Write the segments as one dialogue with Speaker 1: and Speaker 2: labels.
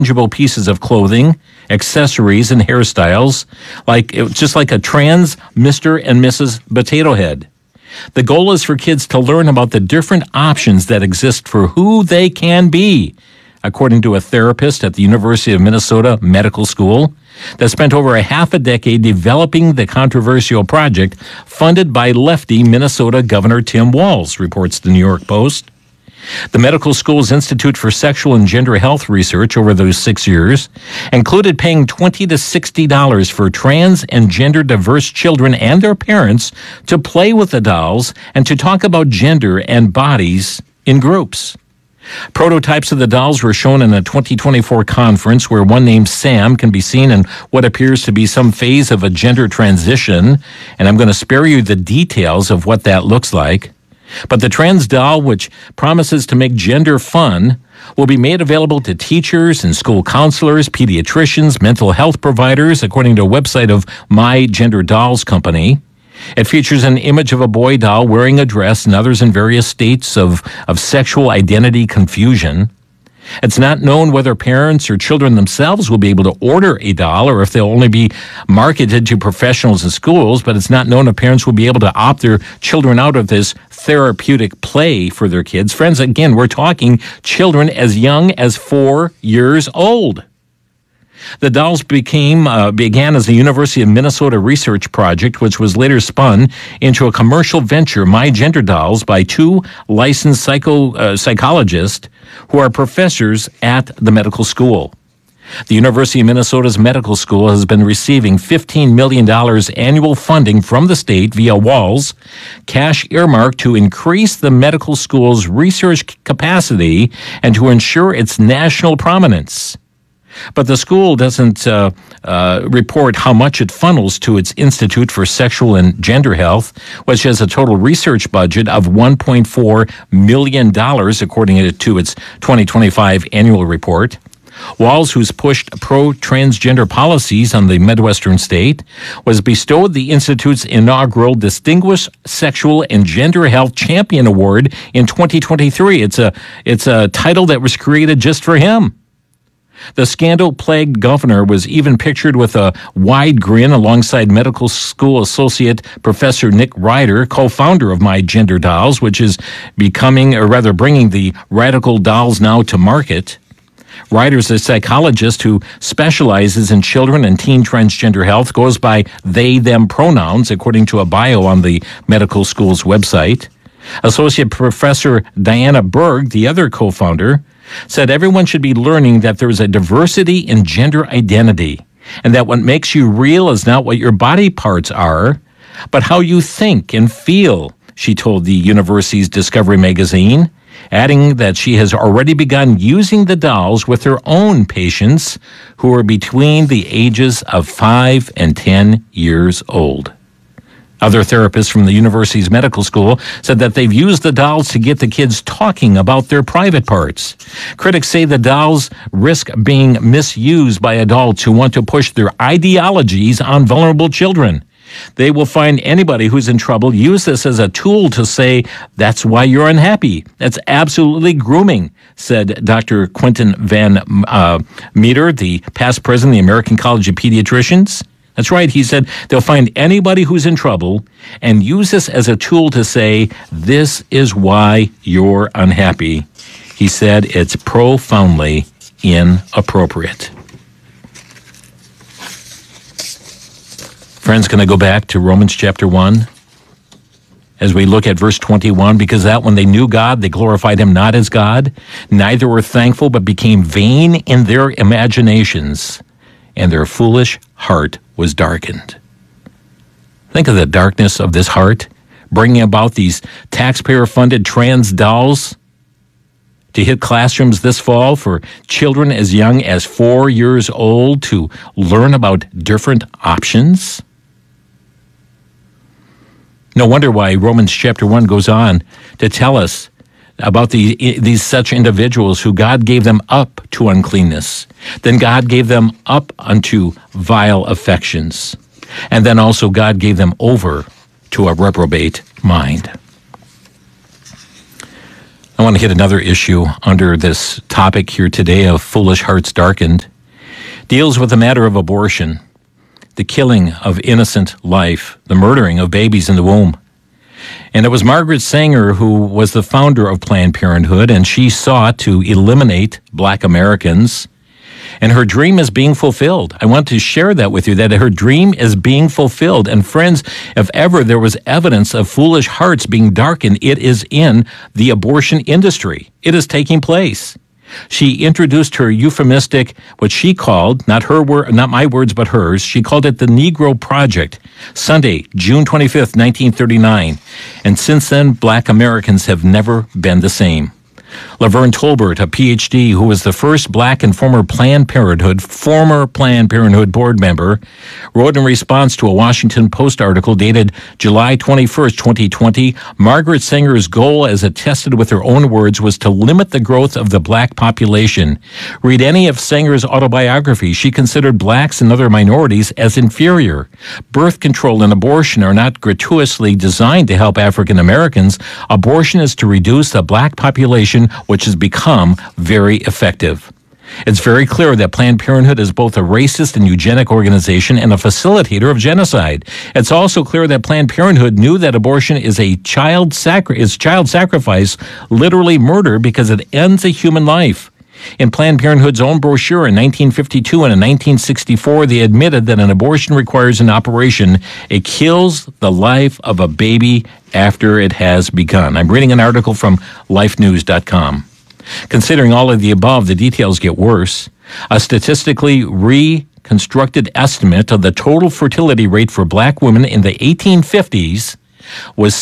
Speaker 1: interchangeable pieces of clothing, accessories, and hairstyles, just like a trans Mr. and Mrs. Potato Head. The goal is for kids to learn about the different options that exist for who they can be, according to a therapist at the University of Minnesota Medical School that spent over a half a decade developing the controversial project funded by lefty Minnesota Governor Tim Walz, reports the New York Post. The medical school's Institute for Sexual and Gender Health Research over those 6 years included paying $20 to $60 for trans and gender diverse children and their parents to play with the dolls and to talk about gender and bodies in groups. Prototypes of the dolls were shown in a 2024 conference where one named Sam can be seen in what appears to be some phase of a gender transition, and I'm going to spare you the details of what that looks like. But the trans doll, which promises to make gender fun, will be made available to teachers and school counselors, pediatricians, mental health providers, according to a website of My Gender Dolls Company. It features an image of a boy doll wearing a dress and others in various states of sexual identity confusion. It's not known whether parents or children themselves will be able to order a doll or if they'll only be marketed to professionals in schools, but it's not known if parents will be able to opt their children out of this therapeutic play for their kids. Friends, again, we're talking children as young as 4 years old. The dolls began as a University of Minnesota research project, which was later spun into a commercial venture, My Gender Dolls, by two licensed psychologists who are professors at the medical school. The University of Minnesota's medical school has been receiving $15 million annual funding from the state via Walz, cash earmarked to increase the medical school's research capacity and to ensure its national prominence. But the school doesn't report how much it funnels to its Institute for Sexual and Gender Health, which has a total research budget of $1.4 million, according to its 2025 annual report. Walz, who's pushed pro-transgender policies on the Midwestern state, was bestowed the Institute's inaugural Distinguished Sexual and Gender Health Champion Award in 2023. It's a title that was created just for him. The scandal-plagued governor was even pictured with a wide grin alongside medical school associate Professor Nick Ryder, co-founder of My Gender Dolls, which is bringing the radical dolls now to market. Ryder's a psychologist who specializes in children and teen transgender health, goes by they, them pronouns, according to a bio on the medical school's website. Associate Professor Diana Berg, the other co-founder, said everyone should be learning that there is a diversity in gender identity and that what makes you real is not what your body parts are, but how you think and feel, she told the university's Discovery magazine, adding that she has already begun using the dolls with her own patients who are between the ages of 5 and 10 years old. Other therapists from the university's medical school said that they've used the dolls to get the kids talking about their private parts. Critics say the dolls risk being misused by adults who want to push their ideologies on vulnerable children. They will find anybody who's in trouble use this as a tool to say, that's why you're unhappy. That's absolutely grooming, said Dr. Quentin Van Meter, the past president of the American College of Pediatricians. That's right, he said they'll find anybody who's in trouble and use this as a tool to say, this is why you're unhappy. He said it's profoundly inappropriate. Friends, can I go back to Romans chapter 1? As we look at verse 21, because that when they knew God, they glorified him not as God, neither were thankful, but became vain in their imaginations, and their foolish heart was darkened. Think of the darkness of this heart, bringing about these taxpayer-funded trans dolls to hit classrooms this fall for children as young as 4 years old to learn about different options. No wonder why Romans chapter 1 goes on to tell us about these such individuals who God gave them up to uncleanness. Then God gave them up unto vile affections. And then also God gave them over to a reprobate mind. I want to hit another issue under this topic here today of Foolish Hearts Darkened. Deals with the matter of abortion, the killing of innocent life, the murdering of babies in the womb. And it was Margaret Sanger who was the founder of Planned Parenthood, and she sought to eliminate Black Americans. And her dream is being fulfilled. I want to share that with you, that her dream is being fulfilled. And friends, if ever there was evidence of foolish hearts being darkened, it is in the abortion industry. It is taking place. She introduced her euphemistic, what she called, not my words, but hers, she called it the Negro Project, Sunday, June 25th, 1939. And since then, Black Americans have never been the same. Laverne Tolbert, a Ph.D., who was the first Black and former Planned Parenthood board member, wrote in response to a Washington Post article dated July 21st, 2020, Margaret Sanger's goal, as attested with her own words, was to limit the growth of the Black population. Read any of Sanger's autobiography. She considered Blacks and other minorities as inferior. Birth control and abortion are not gratuitously designed to help African Americans. Abortion is to reduce the Black population, which has become very effective. It's very clear that Planned Parenthood is both a racist and eugenic organization and a facilitator of genocide. It's also clear that Planned Parenthood knew that abortion is child sacrifice, literally murder, because it ends a human life. In Planned Parenthood's own brochure in 1952 and in 1964, they admitted that an abortion requires an operation. It kills the life of a baby after it has begun. I'm reading an article from lifenews.com. Considering all of the above, the details get worse. A statistically reconstructed estimate of the total fertility rate for Black women in the 1850s was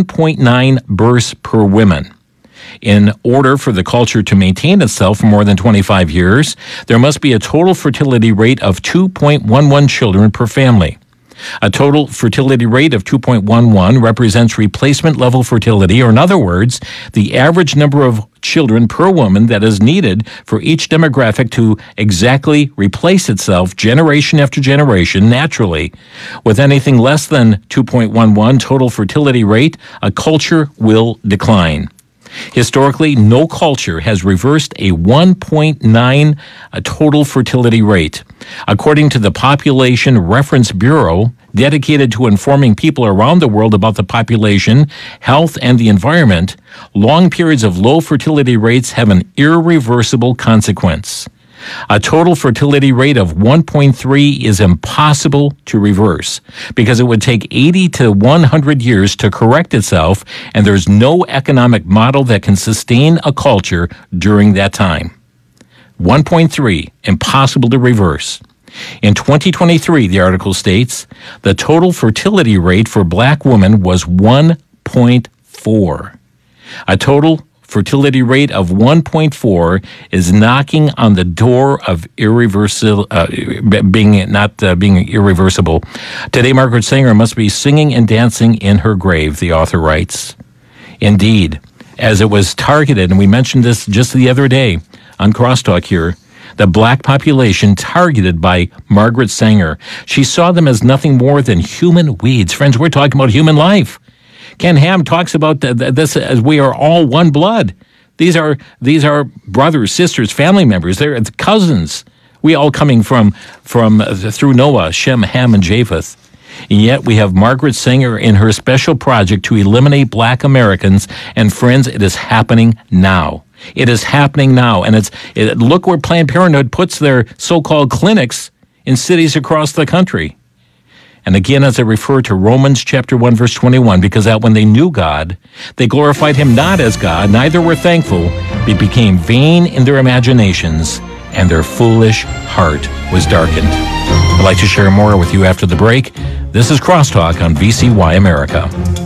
Speaker 1: 7.9 births per woman. In order for the culture to maintain itself for more than 25 years, there must be a total fertility rate of 2.11 children per family. A total fertility rate of 2.11 represents replacement level fertility, or in other words, the average number of children per woman that is needed for each demographic to exactly replace itself generation after generation naturally. With anything less than 2.11 total fertility rate, a culture will decline. Historically, no culture has reversed a 1.9 total fertility rate. According to the Population Reference Bureau, dedicated to informing people around the world about the population, health, and the environment, long periods of low fertility rates have an irreversible consequence. A total fertility rate of 1.3 is impossible to reverse because it would take 80 to 100 years to correct itself, and there's no economic model that can sustain a culture during that time. 1.3, impossible to reverse. In 2023, the article states, the total fertility rate for Black women was 1.4. A total fertility rate of 1.4 is knocking on the door of being irreversible. Today, Margaret Sanger must be singing and dancing in her grave, the author writes. Indeed, as it was targeted, and we mentioned this just the other day on Crosstalk here, the Black population targeted by Margaret Sanger. She saw them as nothing more than human weeds. Friends, we're talking about human life. Ken Ham talks about this as we are all one blood. These are brothers, sisters, family members. They're cousins. We all coming from through Noah, Shem, Ham, and Japheth. And yet we have Margaret Sanger in her special project to eliminate Black Americans. And friends, it is happening now. It is happening now. And look where Planned Parenthood puts their so-called clinics in cities across the country. And again, as I refer to Romans chapter 1, verse 21, because that when they knew God, they glorified him not as God, neither were thankful, but became vain in their imaginations, and their foolish heart was darkened. I'd like to share more with you after the break. This is Crosstalk on VCY America.